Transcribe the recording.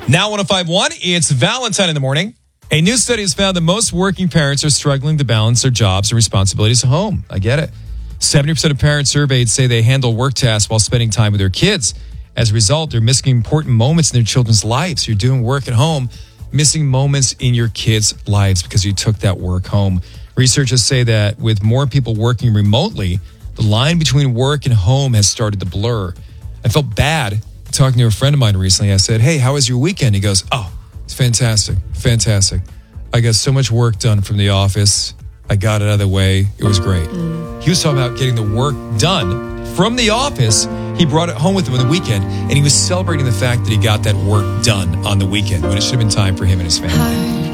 Now 105.1, it's Valentine in the morning. A new study has found that most working parents are struggling to balance their jobs and responsibilities at home. I get it. 70% of parents surveyed say they handle work tasks while spending time with their kids. As a result, they're missing important moments in their children's lives. You're doing work at home, missing moments in your kids' lives because you took that work home. Researchers say that with more people working remotely, the line between work and home has started to blur. I felt bad talking to a friend of mine recently. I said, "Hey, how was your weekend?" He goes, "Oh, it's fantastic. Fantastic. I got so much work done from the office. I got it out of the way. It was great." He was talking about getting the work done from the office. He brought it home with him on the weekend, and he was celebrating the fact that he got that work done on the weekend when it should have been time for him and his family.